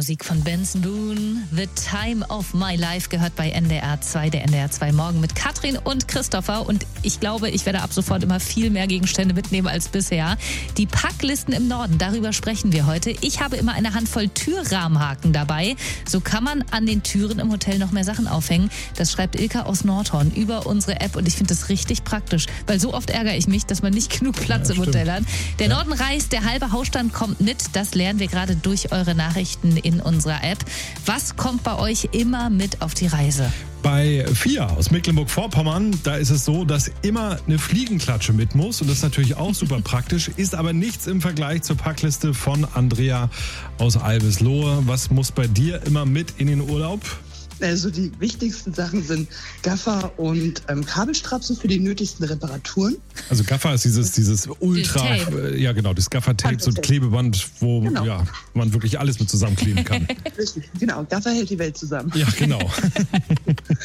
Musik von Benson Boone. The Time of My Life gehört bei NDR 2, der NDR 2 Morgen mit Katrin und Christopher. Und ich glaube, ich werde ab sofort immer viel mehr Gegenstände mitnehmen als bisher. Die Packlisten im Norden, darüber sprechen wir heute. Ich habe immer eine Handvoll Türrahmenhaken dabei. So kann man an den Türen im Hotel noch mehr Sachen aufhängen. Das schreibt Ilka aus Nordhorn über unsere App. Und ich finde das richtig praktisch, weil so oft ärgere ich mich, dass man nicht genug Platz im Hotel hat. Der Norden reist, der halbe Hausstand kommt mit. Das lernen wir gerade durch eure Nachrichten in unserer App. Was kommt bei euch immer mit auf die Reise? Bei Fia aus Mecklenburg-Vorpommern, da ist es so, dass immer eine Fliegenklatsche mit muss. Und das ist natürlich auch super praktisch, ist aber nichts im Vergleich zur Packliste von Andrea aus Albislohe. Was muss bei dir immer mit in den Urlaub? Also die wichtigsten Sachen sind Gaffer und Kabelstrapsen für die nötigsten Reparaturen. Also Gaffer ist dieses Ultra, ja genau, das Gaffer-Tape, so ein Klebeband, wo man wirklich alles mit zusammenkleben kann. Richtig, genau, Gaffer hält die Welt zusammen. Ja, genau.